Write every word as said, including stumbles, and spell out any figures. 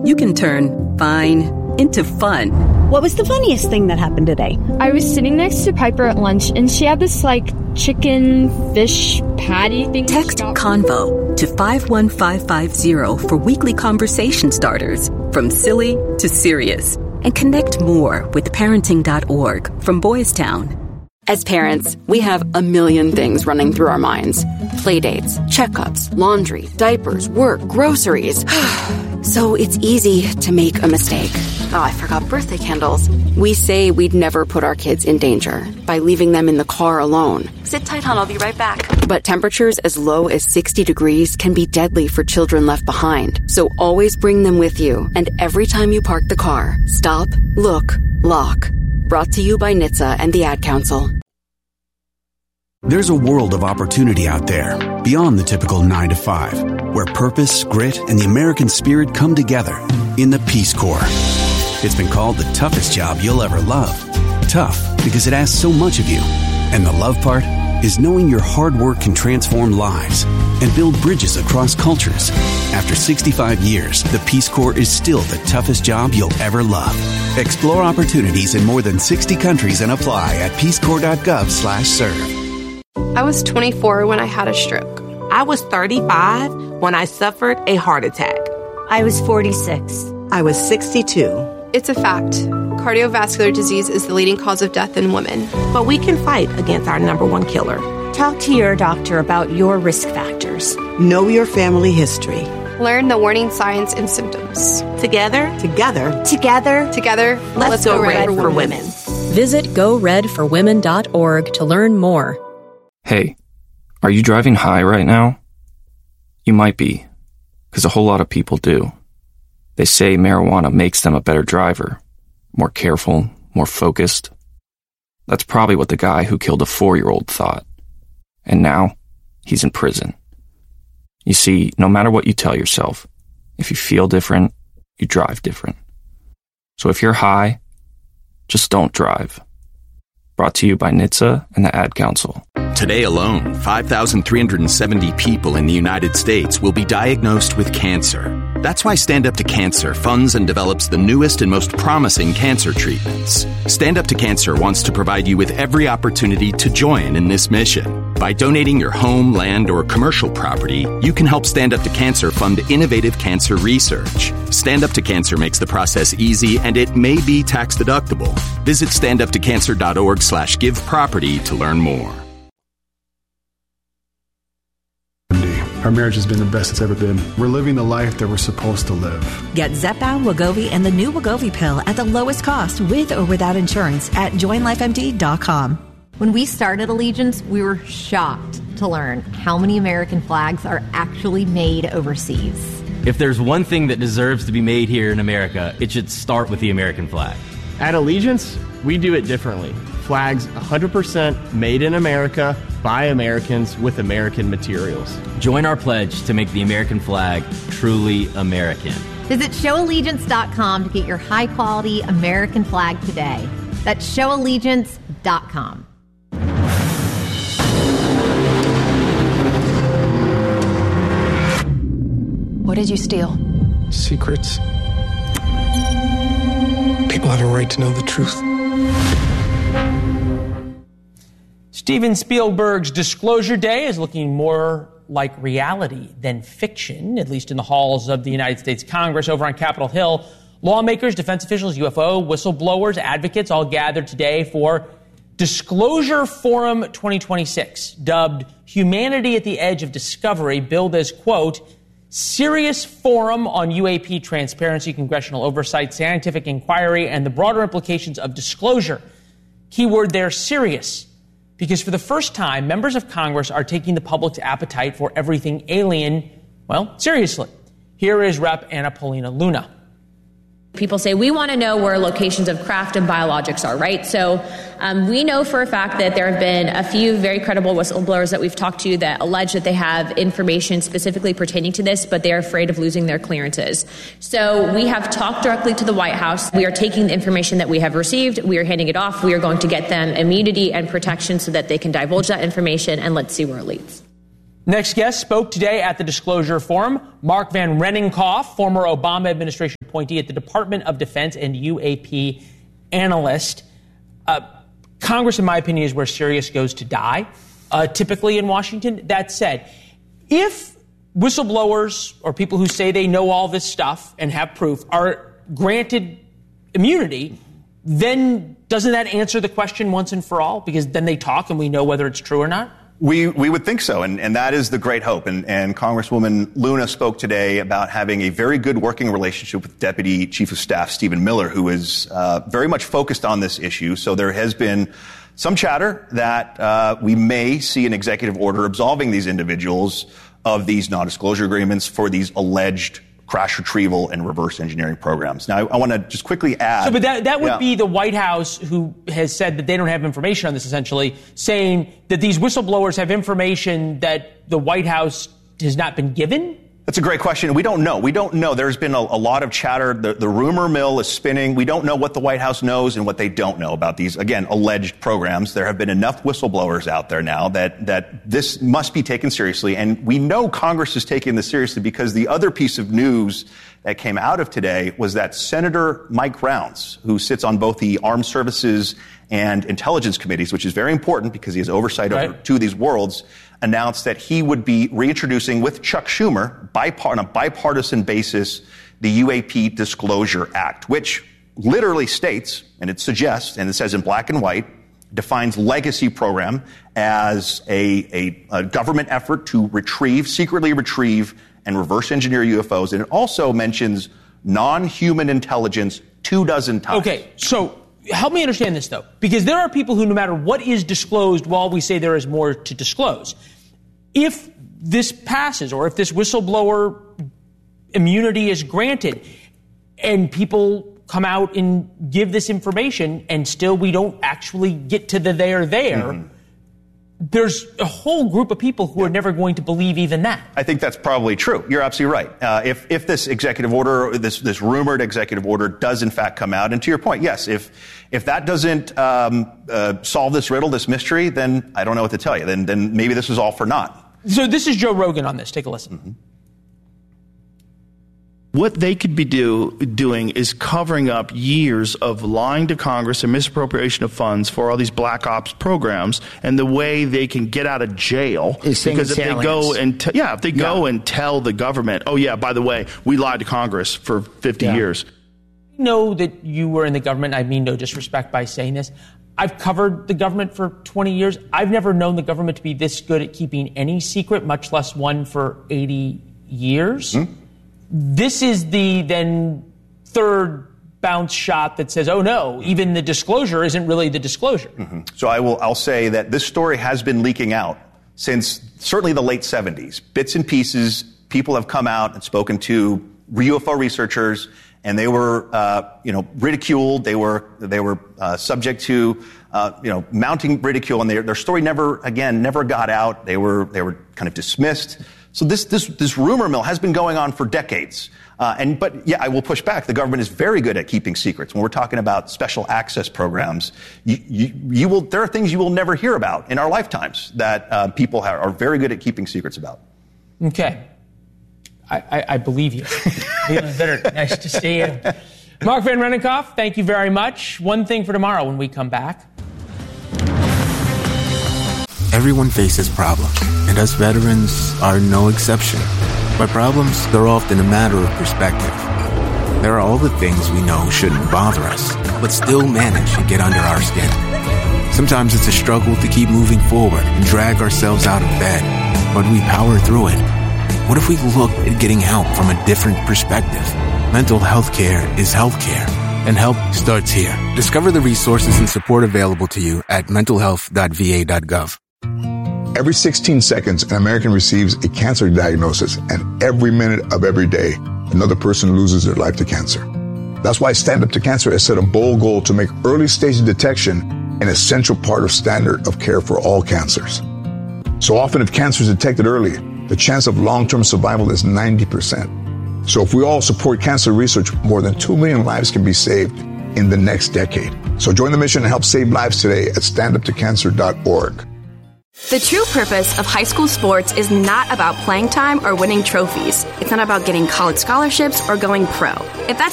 you can turn fine into fun. What was the funniest thing that happened today? I was sitting next to Piper at lunch, and she had this, like, chicken fish patty thing. Text Convo to five one five five zero for weekly conversation starters, from silly to serious. And connect more with parenting dot org from Boys Town. As parents, we have a million things running through our minds. Playdates, checkups, laundry, diapers, work, groceries. So it's easy to make a mistake. Oh, I forgot birthday candles. We say we'd never put our kids in danger by leaving them in the car alone. Sit tight, hon, I'll be right back. But temperatures as low as sixty degrees can be deadly for children left behind. So always bring them with you. And every time you park the car, stop, look, lock. Brought to you by N H T S A and the Ad Council. There's a world of opportunity out there, beyond the typical nine to five, where purpose, grit, and the American spirit come together in the Peace Corps. It's been called the toughest job you'll ever love. Tough because it asks so much of you. And the love part is knowing your hard work can transform lives and build bridges across cultures. After sixty-five years, the Peace Corps is still the toughest job you'll ever love. Explore opportunities in more than sixty countries and apply at peacecorps.gov slash serve. I was twenty-four when I had a stroke. I was thirty-five when I suffered a heart attack. I was forty-six. I was sixty-two. It's a fact. Cardiovascular disease is the leading cause of death in women. But we can fight against our number one killer. Talk to your doctor about your risk factors. Know your family history. Learn the warning signs and symptoms. Together, Together, Together, Together, let's, let's go, go red, red for, for women. women. Visit go red for women dot org to learn more. Hey, are you driving high right now? You might be, because a whole lot of people do. They say marijuana makes them a better driver, more careful, more focused. That's probably what the guy who killed a four-year-old thought. And now, he's in prison. You see, no matter what you tell yourself, if you feel different, you drive different. So if you're high, just don't drive. Brought to you by N H T S A and the Ad Council. Today alone, five thousand three hundred seventy people in the United States will be diagnosed with cancer. That's why Stand Up to Cancer funds and develops the newest and most promising cancer treatments. Stand Up to Cancer wants to provide you with every opportunity to join in this mission. By donating your home, land, or commercial property, you can help Stand Up to Cancer fund innovative cancer research. Stand Up to Cancer makes the process easy, and it may be tax deductible. Visit stand up to cancer dot org slash give property to learn more. Our marriage has been the best it's ever been. We're living the life that we're supposed to live. Get Zepbound, Wegovy, and the new Wegovy pill at the lowest cost with or without insurance at join life M D dot com. When we started Allegiance, we were shocked to learn how many American flags are actually made overseas. If there's one thing that deserves to be made here in America, it should start with the American flag. At Allegiance, we do it differently. Flags one hundred percent made in America by Americans with American materials. Join our pledge to make the American flag truly American. Visit show allegiance dot com to get your high-quality American flag today. That's show allegiance dot com. What did you steal? Secrets. People have a right to know the truth. Steven Spielberg's Disclosure Day is looking more like reality than fiction, at least in the halls of the United States Congress. Over on Capitol Hill, lawmakers, defense officials, U F O whistleblowers, advocates all gathered today for Disclosure Forum twenty twenty-six, dubbed Humanity at the Edge of Discovery, billed as, quote, serious forum on U A P transparency, congressional oversight, scientific inquiry, and the broader implications of disclosure. Keyword there, serious. Because for the first time, members of Congress are taking the public's appetite for everything alien, well, seriously. Here is Representative Anna Paulina Luna. People say, we want to know where locations of craft and biologics are, right? So um, we know for a fact that there have been a few very credible whistleblowers that we've talked to that allege that they have information specifically pertaining to this, but they're afraid of losing their clearances. So we have talked directly to the White House. We are taking the information that we have received. We are handing it off. We are going to get them immunity and protection so that they can divulge that information, and let's see where it leads. Next guest spoke today at the Disclosure Forum. Mark Van Rennenkopf, former Obama administration appointee at the Department of Defense and U A P analyst. Uh, Congress, in my opinion, is where Sirius goes to die, uh, typically in Washington. That said, if whistleblowers or people who say they know all this stuff and have proof are granted immunity, then doesn't that answer the question once and for all? Because then they talk and we know whether it's true or not? We we would think so, and, and that is the great hope. And, and Congresswoman Luna spoke today about having a very good working relationship with Deputy Chief of Staff Stephen Miller, who is uh, very much focused on this issue. So there has been some chatter that uh, we may see an executive order absolving these individuals of these non-disclosure agreements for these alleged crash retrieval and reverse engineering programs. Now, I, I want to just quickly add... So, but that, that would yeah. be the White House who has said that they don't have information on this, essentially, saying that these whistleblowers have information that the White House has not been given? That's a great question. We don't know. We don't know. There's been a, a lot of chatter. The, the rumor mill is spinning. We don't know what the White House knows and what they don't know about these, again, alleged programs. There have been enough whistleblowers out there now that, that this must be taken seriously. And we know Congress is taking this seriously because the other piece of news that came out of today was that Senator Mike Rounds, who sits on both the Armed Services and Intelligence Committees, which is very important because he has oversight right. over two of these worlds, announced that he would be reintroducing with Chuck Schumer bipart- on a bipartisan basis the U A P Disclosure Act, which literally states, and it suggests, and it says in black and white, defines legacy program as a, a, a government effort to retrieve, secretly retrieve, and reverse engineer U F Os. And it also mentions non-human intelligence two dozen times. Okay, so help me understand this, though, because there are people who, no matter what is disclosed, while we say there is more to disclose, if this passes or if this whistleblower immunity is granted and people come out and give this information and still we don't actually get to the there there, mm-hmm. there's a whole group of people who are never going to believe even that. I think that's probably true. You're absolutely right. Uh, if if this executive order, this this rumored executive order, does in fact come out, and to your point, yes, if if that doesn't um, uh, solve this riddle, this mystery, then I don't know what to tell you. Then then maybe this is all for naught. So this is Joe Rogan on this. Take a listen. Mm-hmm. What they could be do, doing is covering up years of lying to Congress and misappropriation of funds for all these black ops programs, and the way they can get out of jail is because if they go and t- yeah, if they go yeah. and tell the government, oh yeah, by the way, we lied to Congress for fifty yeah. years. I know that you were in the government. I mean no disrespect by saying this. I've covered the government for twenty years. I've never known the government to be this good at keeping any secret, much less one for eighty years. Mm-hmm. This is the then third bounce shot that says, oh, no, even the disclosure isn't really the disclosure. Mm-hmm. So I will I'll say that this story has been leaking out since certainly the late seventies. Bits and pieces, people have come out and spoken to U F O researchers, and they were, uh, you know, ridiculed. They were they were uh, subject to, uh, you know, mounting ridicule, and they, their story never, again, never got out. They were they were kind of dismissed. So this this this rumor mill has been going on for decades. Uh, and but yeah, I will push back. The government is very good at keeping secrets. When we're talking about special access programs, you you, you will there are things you will never hear about in our lifetimes that uh, people have, are very good at keeping secrets about. Okay, I, I, I believe you. Better. Nice to see you, Mark Van Rennenkopf. Thank you very much. One thing for tomorrow when we come back. Everyone faces problems, and us veterans are no exception. By problems, they're often a matter of perspective. There are all the things we know shouldn't bother us, but still manage to get under our skin. Sometimes it's a struggle to keep moving forward and drag ourselves out of bed, but we power through it. What if we looked at getting help from a different perspective? Mental health care is health care, and help starts here. Discover the resources and support available to you at mental health dot v a dot gov. Every sixteen seconds, an American receives a cancer diagnosis, and every minute of every day, another person loses their life to cancer. That's why Stand Up to Cancer has set a bold goal to make early stage detection an essential part of standard of care for all cancers. So often, if cancer is detected early, the chance of long-term survival is ninety percent. So if we all support cancer research, more than two million lives can be saved in the next decade. So join the mission and help save lives today at stand up to cancer dot org. The true purpose of high school sports is not about playing time or winning trophies. It's not about getting college scholarships or going pro. If that's